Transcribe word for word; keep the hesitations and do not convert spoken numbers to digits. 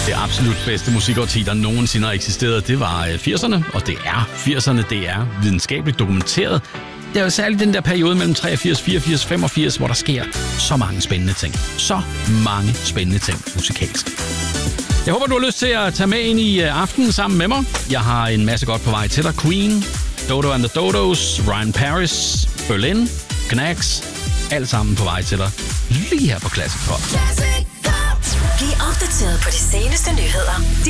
Det absolut bedste musikårti, der nogensinde har eksisteret, det var firserne, og det er firserne, det er videnskabeligt dokumenteret. Det er jo særligt den der periode mellem treogfirs, fireogfirs, femogfirs, hvor der sker så mange spændende ting. Så mange spændende ting musikalsk. Jeg håber, du har lyst til at tage med ind i aftenen sammen med mig. Jeg har en masse godt på vej til dig. Queen, Dodo and the Dodos, Ryan Paris, Berlin, Knacks. Alt sammen på vej til dig. Lige her på Classic Pop. Bliv opdateret på de seneste nyheder.